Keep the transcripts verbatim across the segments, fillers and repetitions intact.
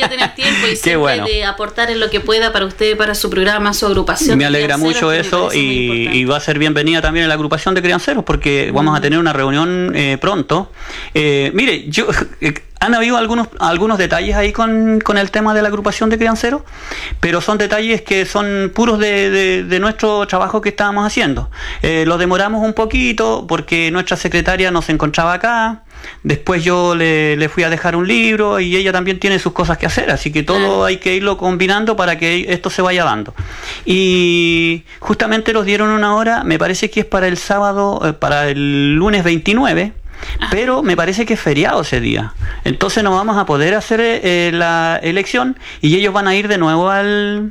siempre tener tiempo y siempre bueno. de aportar en lo que pueda para usted, para su programa, su agrupación. Me alegra mucho eso y, y va a ser bienvenida también en la agrupación de crianceros porque mm. vamos a tener una reunión eh, pronto. Eh, mire, yo... Eh, han habido algunos algunos detalles ahí con, con el tema de la agrupación de crianceros, pero son detalles que son puros de, de, de nuestro trabajo que estábamos haciendo. Eh, lo demoramos un poquito porque nuestra secretaria no se encontraba acá. Después yo le, le fui a dejar un libro y ella también tiene sus cosas que hacer, así que todo claro. hay que irlo combinando para que esto se vaya dando. Y justamente nos dieron una hora, me parece que es para el sábado, eh, para el lunes veintinueve, pero me parece que es feriado ese día, entonces no vamos a poder hacer eh, la elección y ellos van a ir de nuevo al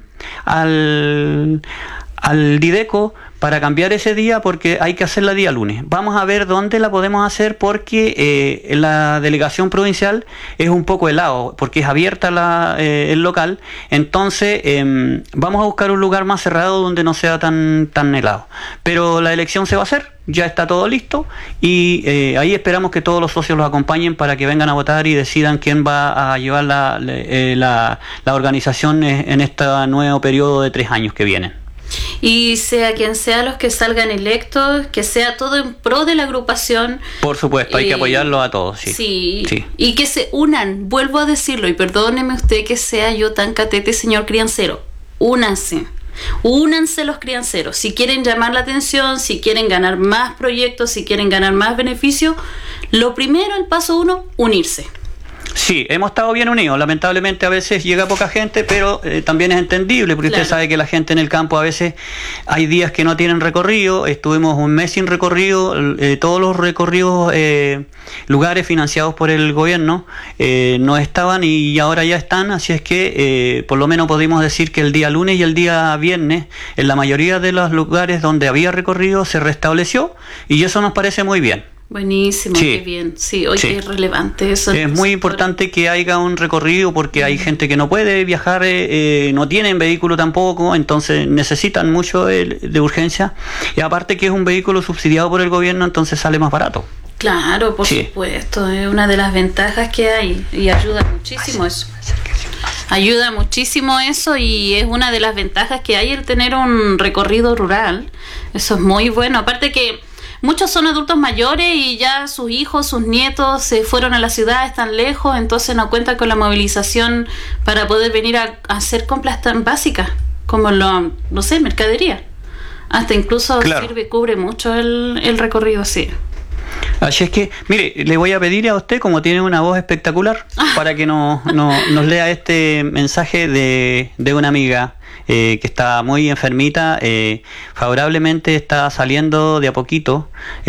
al al Dideco para cambiar ese día porque hay que hacerla día lunes. Vamos a ver dónde la podemos hacer porque eh, la delegación provincial es un poco helado, porque es abierta la, eh, el local, entonces eh, vamos a buscar un lugar más cerrado donde no sea tan, tan helado. Pero la elección se va a hacer, ya está todo listo y eh, ahí esperamos que todos los socios los acompañen para que vengan a votar y decidan quién va a llevar la, eh, la, la organización en este nuevo periodo de tres años que vienen. Y sea quien sea los que salgan electos, que sea todo en pro de la agrupación. Por supuesto, hay eh, que apoyarlos a todos, sí. Sí, sí. Y que se unan, vuelvo a decirlo, y perdóneme usted que sea yo tan catete, señor criancero, únanse. Únanse los crianceros, si quieren llamar la atención, si quieren ganar más proyectos, si quieren ganar más beneficios, lo primero, el paso uno, unirse. Sí, hemos estado bien unidos. Lamentablemente a veces llega poca gente, pero eh, también es entendible, porque claro. usted sabe que la gente en el campo a veces hay días que no tienen recorrido. Estuvimos un mes sin recorrido, eh, todos los recorridos, eh, lugares financiados por el gobierno, eh, no estaban y ahora ya están, así es que eh, por lo menos podemos decir que el día lunes y el día viernes, en la mayoría de los lugares donde había recorrido, se restableció y eso nos parece muy bien. Buenísimo, sí. Qué bien. Sí, hoy sí. Es relevante eso. Es muy importante que haya un recorrido porque mm. hay gente que no puede viajar, eh, no tienen vehículo tampoco, entonces necesitan mucho de, de urgencia. Y aparte que es un vehículo subsidiado por el gobierno, entonces sale más barato. Claro, por sí. supuesto, es una de las ventajas que hay y ayuda muchísimo eso. Ayuda muchísimo eso y es una de las ventajas que hay el tener un recorrido rural. Eso es muy bueno. Aparte que muchos son adultos mayores y ya sus hijos, sus nietos se fueron a la ciudad, están lejos, entonces no cuentan con la movilización para poder venir a, a hacer compras tan básicas como lo, no sé, mercadería. Hasta incluso claro. sirve, cubre mucho el, el recorrido, sí. Así es que, mire, le voy a pedir a usted, como tiene una voz espectacular, ah. para que nos, nos, nos lea este mensaje de, de una amiga eh, que está muy enfermita, eh, favorablemente está saliendo de a poquito,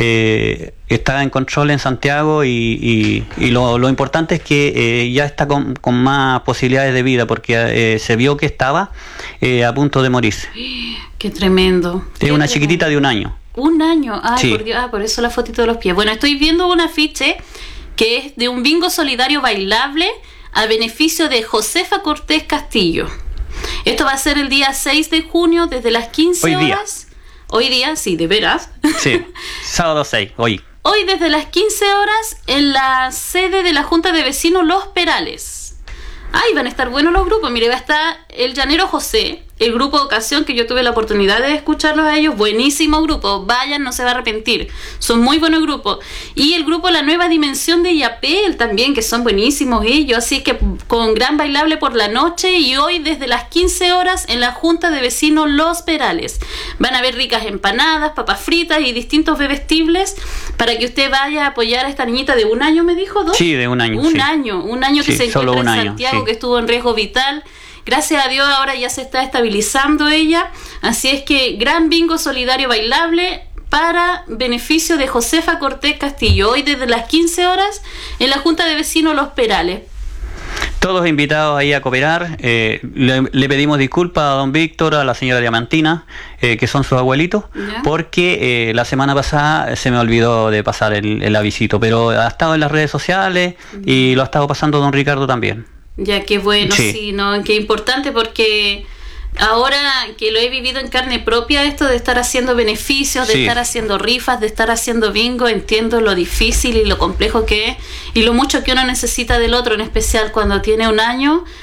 eh, está en control en Santiago y, y, y lo, lo importante es que eh, ya está con, con más posibilidades de vida porque eh, se vio que estaba eh, a punto de morirse. Qué tremendo. Es una chiquitita de un año. Un año, ay, sí. por Dios, ah, por eso la fotito de los pies. Bueno, estoy viendo un afiche que es de un bingo solidario bailable a beneficio de Josefa Cortés Castillo. Esto va a ser el día seis de junio desde las quince hoy día. horas. Hoy día, sí, de veras. Sí, sábado seis, hoy. Hoy desde las quince horas en la sede de la Junta de Vecinos Los Perales. Ay, van a estar buenos los grupos. Mire, va a estar el Llanero José, el grupo de Ocasión, que yo tuve la oportunidad de escucharlos a ellos. Buenísimo grupo, vayan, no se va a arrepentir. Son muy buenos grupos. Y el grupo La Nueva Dimensión de Yapel también, que son buenísimos ellos. Así que con gran bailable por la noche y hoy desde las quince horas en la Junta de Vecinos Los Perales. Van a haber ricas empanadas, papas fritas y distintos bebestibles para que usted vaya a apoyar a esta niñita de un año, ¿me dijo? ¿Dos? Sí, de un año. Un sí. año, un año que sí, se encuentra en año, Santiago, sí. que estuvo en riesgo vital. Gracias a Dios ahora ya se está estabilizando ella, así es que gran bingo solidario bailable para beneficio de Josefa Cortés Castillo, hoy desde las quince horas en la Junta de Vecinos Los Perales. Todos invitados ahí a cooperar, eh, le, le pedimos disculpas a don Víctor, a la señora Diamantina, eh, que son sus abuelitos, ¿ya? Porque eh, la semana pasada se me olvidó de pasar el, el avisito, pero ha estado en las redes sociales y lo ha estado pasando don Ricardo también. Ya, qué bueno, sí, sí ¿no? Qué importante porque ahora que lo he vivido en carne propia, esto de estar haciendo beneficios, de sí. estar haciendo rifas, de estar haciendo bingo, entiendo lo difícil y lo complejo que es y lo mucho que uno necesita del otro, en especial cuando tiene un año,